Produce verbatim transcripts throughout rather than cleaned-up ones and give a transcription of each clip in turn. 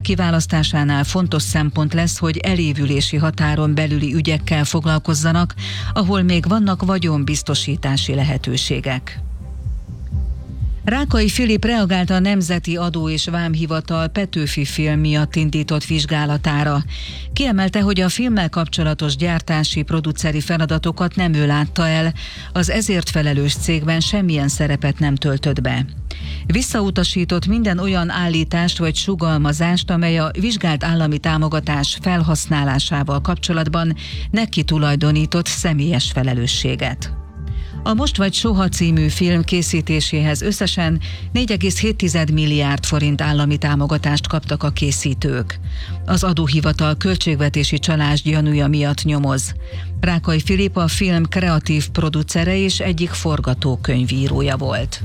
kiválasztásánál fontos szempont lesz, hogy elévülési határon belüli ügyekkel foglalkozzanak, ahol még vannak vagyonbiztosítási lehetőségek. Rákai Filip reagált a Nemzeti Adó és Vámhivatal Petőfi film miatt indított vizsgálatára. Kiemelte, hogy a filmmel kapcsolatos gyártási, produceri feladatokat nem ő látta el, az ezért felelős cégben semmilyen szerepet nem töltött be. Visszautasított minden olyan állítást vagy sugallmazást, amely a vizsgált állami támogatás felhasználásával kapcsolatban neki tulajdonított személyes felelősséget. A Most vagy soha című film készítéséhez összesen négy egész hét milliárd forint állami támogatást kaptak a készítők. Az adóhivatal költségvetési csalás gyanúja miatt nyomoz. Rákai Filip a film kreatív producere és egyik forgatókönyvírója volt.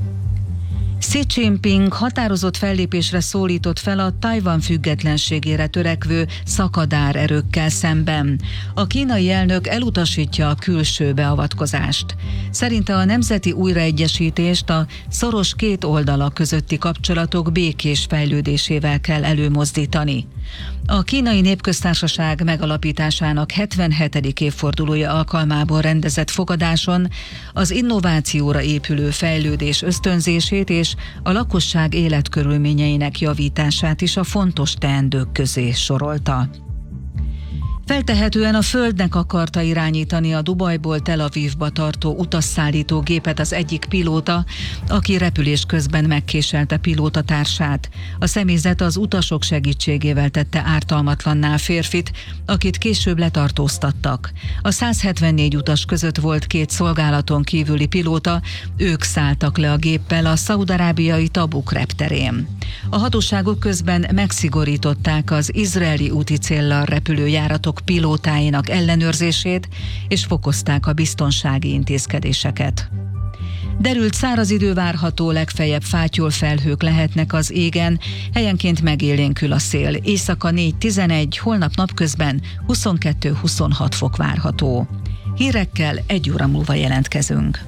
Xi Jinping határozott fellépésre szólított fel a Tajvan függetlenségére törekvő szakadár erőkkel szemben. A kínai elnök elutasítja a külső beavatkozást. Szerinte a nemzeti újraegyesítést a szoros két oldala közötti kapcsolatok békés fejlődésével kell előmozdítani. A Kínai Népköztársaság megalapításának hetvenhetedik évfordulója alkalmából rendezett fogadáson az innovációra épülő fejlődés ösztönzését és a lakosság életkörülményeinek javítását is a fontos teendők közé sorolta. Feltehetően a Földnek akarta irányítani a Dubajból Tel Avivba tartó utasszállító gépet az egyik pilóta, aki repülés közben megkéselte pilótatársát. A személyzet az utasok segítségével tette ártalmatlanná a férfit, akit később letartóztattak. A száz hetvennégy utas között volt két szolgálaton kívüli pilóta, ők szálltak le a géppel a szaúd-arábiai Tabuk repterén. A hatóságok közben megszigorították az izraeli úti céllal repülő járatok pilótáinak ellenőrzését, és fokozták a biztonsági intézkedéseket. Derült száraz idő várható, legfeljebb fátyol felhők lehetnek az égen, helyenként megélénkül a szél. Éjszaka négy tizenegy, holnap napközben huszonkettő huszonhat fok várható. Hírekkel egy óra múlva jelentkezünk.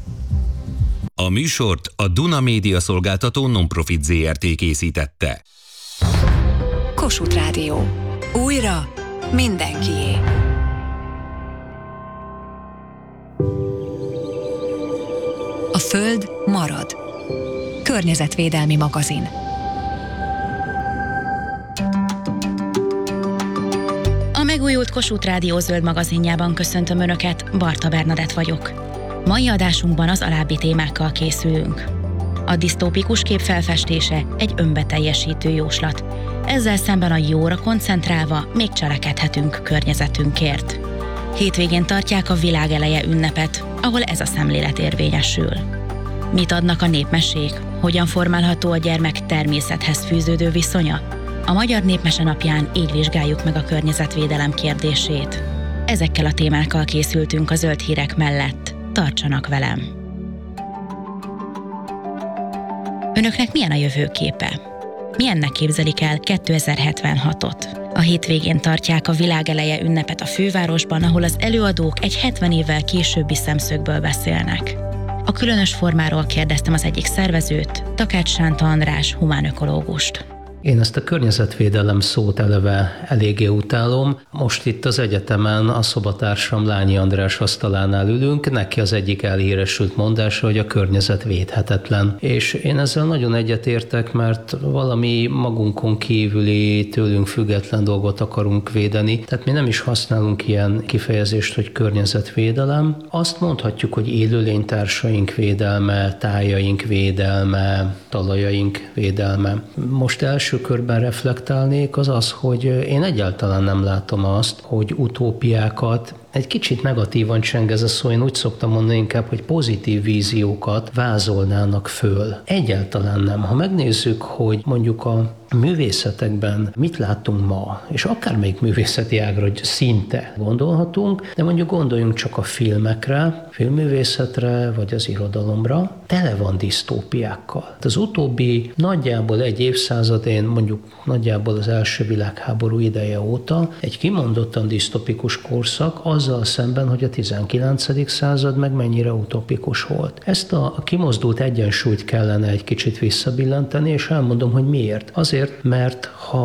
A műsort a Duna Média Szolgáltató Nonprofit zé er té készítette. Kossuth Rádió. Újra mindenkié. A Föld marad. Környezetvédelmi magazin. A megújult Kossuth Rádió zöld magazinjában köszöntöm Önöket, Barta Bernadett vagyok. Mai adásunkban az alábbi témákkal készülünk. A disztópikus kép felfestése egy önbeteljesítő jóslat. Ezzel szemben a jóra koncentrálva még cselekedhetünk környezetünkért. Hétvégén tartják a világeleje ünnepet, ahol ez a szemlélet érvényesül. Mit adnak a népmesék? Hogyan formálható a gyermek természethez fűződő viszonya? A Magyar Népmese napján így vizsgáljuk meg a környezetvédelem kérdését. Ezekkel a témákkal készültünk a zöld hírek mellett. Tartsanak velem! Önöknek milyen a jövőképe? Milyennek képzelik el kétezer-hetvenhatot? A hétvégén tartják a világeleje ünnepet a fővárosban, ahol az előadók egy hetven évvel későbbi szemszögből beszélnek. A különös formáról kérdeztem az egyik szervezőt, Takács Sánta András humánökológust. Én ezt a környezetvédelem szót eleve eléggé utálom. Most itt az egyetemen a szobatársam Lányi András asztalánál ülünk, neki az egyik elhíresült mondása, hogy a környezet védhetetlen. És én ezzel nagyon egyetértek, mert valami magunkon kívüli, tőlünk független dolgot akarunk védeni. Tehát mi nem is használunk ilyen kifejezést, hogy környezetvédelem. Azt mondhatjuk, hogy élőlénytársaink védelme, tájaink védelme, talajaink védelme. Most első körben reflektálnék, az az, hogy én egyáltalán nem látom azt, hogy utópiákat, egy kicsit negatívan cseng ez a szó, én úgy szoktam mondani inkább, hogy pozitív víziókat vázolnának föl. Egyáltalán nem. Ha megnézzük, hogy mondjuk a művészetekben mit látunk ma, és akármelyik művészeti ágra, hogy szinte gondolhatunk, de mondjuk gondoljunk csak a filmekre, filmművészetre, vagy az irodalomra, tele van disztópiákkal. Az utóbbi nagyjából egy évszázadén, mondjuk nagyjából az első világháború ideje óta egy kimondottan disztopikus korszak, azzal szemben, hogy a tizenkilencedik század meg mennyire utopikus volt. Ezt a kimozdult egyensúlyt kellene egy kicsit visszabillenteni, és elmondom, hogy miért. Azért, mert ha